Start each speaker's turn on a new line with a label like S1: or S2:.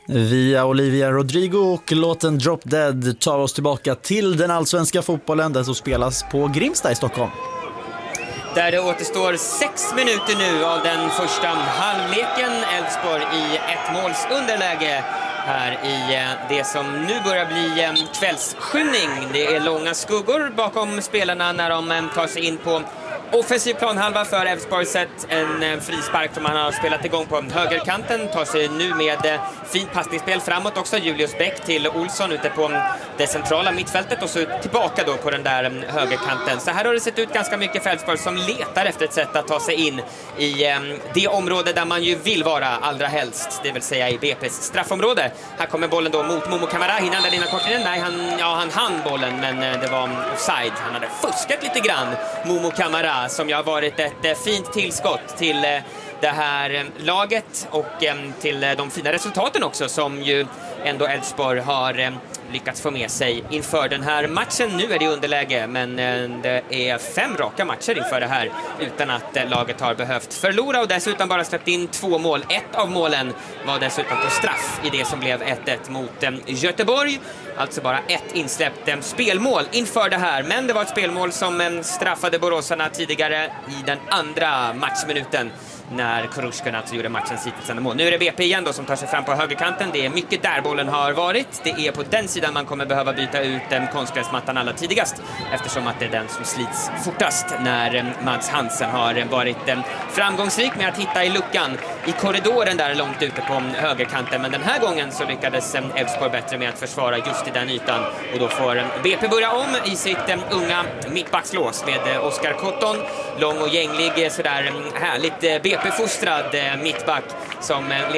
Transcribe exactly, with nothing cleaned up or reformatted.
S1: Via Olivia Rodrigo och låten Drop Dead tar oss tillbaka till den allsvenska fotbollen där som spelas på Grimsta i Stockholm.
S2: Där det återstår sex minuter nu av den första halvleken. Elfsborg i ett måls underläge här i det som nu börjar bli kvällsskymning. Det är långa skuggor bakom spelarna när de tar sig in på offensiv planhalva för Elfsborg. Sett en frispark som han har spelat igång på högerkanten. Tar sig nu med fint passningsspel framåt också. Julius Bäck till Olsson ute på det centrala mittfältet och så tillbaka då på den där högerkanten. Så här har det sett ut ganska mycket för Elfsborg som letar efter ett sätt att ta sig in i det område där man ju vill vara allra helst. Det vill säga i B P:s straffområde. Här kommer bollen då mot Momo Kamara. Hinner han innan kortinen? Nej, han, ja, han hann bollen men det var offside. Han hade fuskat lite grann, Momo Kamara, som ju har varit ett fint tillskott till det här laget och till de fina resultaten också som ju ändå Elfsborg har lyckats få med sig inför den här matchen. Nu är det underläge, men det är fem raka matcher inför det här utan att laget har behövt förlora och dessutom bara släppt in två mål. Ett av målen var dessutom på straff i det som blev ett ett mot Göteborg. Alltså bara ett insläppt spelmål inför det här. Men det var ett spelmål som straffade boråsarna tidigare i den andra matchminuten när Kurushkin alltså gjorde matchens hittills mål. Nu är det B P igen då som tar sig fram på högerkanten. Det är mycket där bollen har varit. Det är på den sidan man kommer behöva byta ut konstgräsmattan allra tidigast eftersom att det är den som slits fortast när Mads Hansen har varit framgångsrik med att hitta i luckan i korridoren där långt ute på högerkanten. Men den här gången så lyckades Elfsborg bättre med att försvara just i den ytan och då får B P börja om i sitt unga mittbackslås med Oskar Cotton. Lång och gänglig, sådär härligt B P-fostrad mittback som